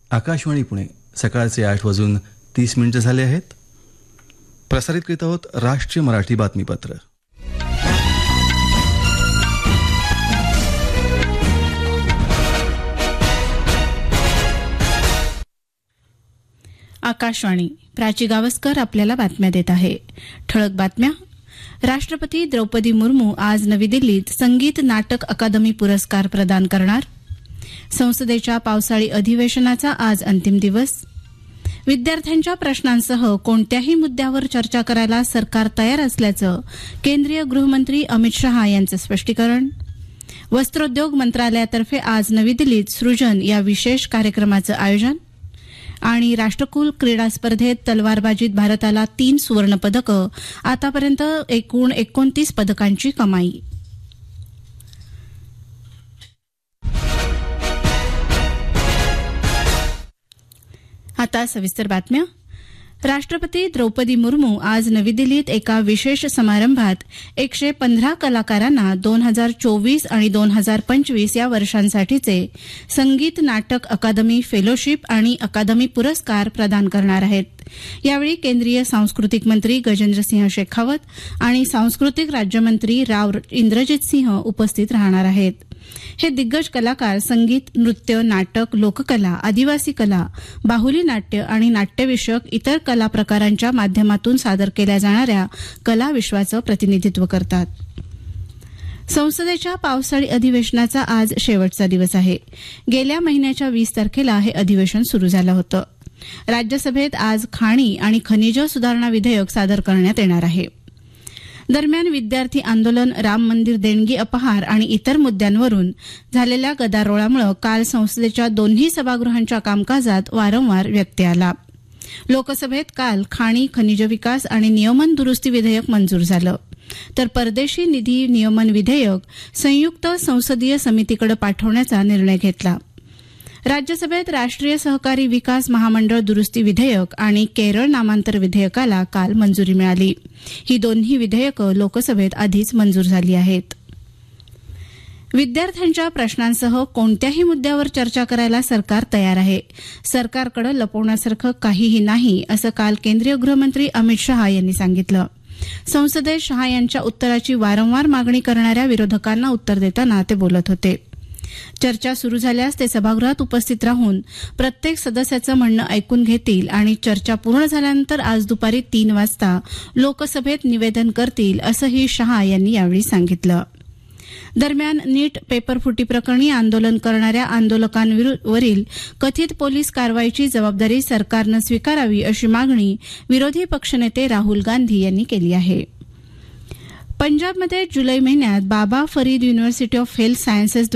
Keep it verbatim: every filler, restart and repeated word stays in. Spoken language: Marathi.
आकाशवाणी पुणे सकाळचे आठ वाजून तीस मिनिटं झाले आहेत. प्रसारित करीत आहोत राष्ट्रीय मराठी बातमीपत्र. आकाशवाणी. प्राची गावस्कर आपल्याला बातम्या देत आहे. ठळक बातम्या. राष्ट्रपती द्रौपदी मुर्मू आज नवी दिल्लीत संगीत नाटक अकादमी पुरस्कार प्रदान करणार. संसदेच्या पावसाळी अधिवेशनाचा आज अंतिम दिवस. विद्यार्थ्यांच्या प्रश्नांसह कोणत्याही मुद्द्यावर चर्चा करायला सरकार तयार असल्याचं केंद्रीय गृहमंत्री अमित शहा यांचं स्पष्टीकरण. वस्त्रोद्योग मंत्रालयातर्फे आज नवी दिल्लीत सृजन या विशेष कार्यक्रमाचं आयोजन. आणि राष्ट्रकुल क्रीडा स्पर्धेत तलवारबाजीत भारताला तीन सुवर्णपदकं, आतापर्यंत एकूण एकोणतीस पदकांची कमाई. आता सविस्तर बातम्या. राष्ट्रपती द्रौपदी मुर्मू आज नवी दिल्लीत एका विशेष समारंभात एकशे पंधरा कलाकारांना दोन हजार चोवीस आणि दोन हजार पंचवीस या वर्षांसाठीचे संगीत नाटक अकादमी फेलोशिप आणि अकादमी पुरस्कार प्रदान करणार आहेत. यावेळी केंद्रीय सांस्कृतिक मंत्री गजेंद्रसिंह शेखावत आणि सांस्कृतिक राज्यमंत्री राव इंद्रजित सिंह उपस्थित राहणार आहेत. हे दिग्गज कलाकार संगीत, नृत्य, नाटक, लोककला, आदिवासी कला, बाहुली नाट्य आणि नाट्यविषयक इतर कला प्रकारांच्या माध्यमातून सादर केल्या जाणाऱ्या कला विश्वाचं प्रतिनिधित्व करतात. संसदेच्या पावसाळी अधिवेशनाचा आज शेवटचा दिवस आहे. गेल्या महिन्याच्या वीस तारखेला हे अधिवेशन सुरू झालं होतं. राज्यसभेत आज खाणी आणि खनिज सुधारणा विधेयक सादर करण्यात येणार आहे. दरम्यान विद्यार्थी आंदोलन, राम मंदिर देणगी अपहार आणि इतर मुद्द्यांवरून झालेल्या गदारोळामुळे काल संसदेच्या दोन्ही सभागृहांच्या कामकाजात वारंवार व्यत्यय आला. लोकसभेत काल खाणी, खनिज विकास आणि नियमन दुरुस्ती विधेयक मंजूर झालं, तर परदेशी निधी नियमन विधेयक संयुक्त संसदीय समितीकडे पाठवण्याचा निर्णय घेतला. राज्यसभेत राष्ट्रीय सहकारी विकास महामंडळ दुरुस्ती विधेयक आणि केरळ नामांतर विधेयकाला काल मंजुरी मिळाली. ही दोन्ही विधेयकं लोकसभेत आधीच मंजूर झाली आहेत. विद्यार्थ्यांच्या प्रश्नांसह कोणत्याही मुद्द्यावर चर्चा करायला सरकार तयार आहे. सरकारकडे लपवण्यासारखं काहीही नाही, असं काल केंद्रीय गृहमंत्री अमित शहा यांनी सांगितलं. संसदेत शहा यांच्या उत्तराची वारंवार मागणी करणाऱ्या विरोधकांना उत्तर देताना ते बोलत होते. चर्चा सुरू झाल्यास ते सभागृहात उपस्थित राहून प्रत्येक सदस्याचं म्हणणं ऐकून घेतील आणि चर्चा पूर्ण झाल्यानंतर आज दुपारी तीन वाजता लोकसभेत निवेदन करतील, असंही शहा यांनी यावेळी सांगितलं. दरम्यान नीट पेपरफुटी प्रकरणी आंदोलन करणाऱ्या आंदोलकांवरील कथित पोलीस कारवाईची जबाबदारी सरकारनं स्वीकारावी, अशी मागणी विरोधी पक्षनेते राहुल गांधी यांनी केली आहे. पंजाबमध्ये जुलै महिन्यात बाबा Farid university of health sciences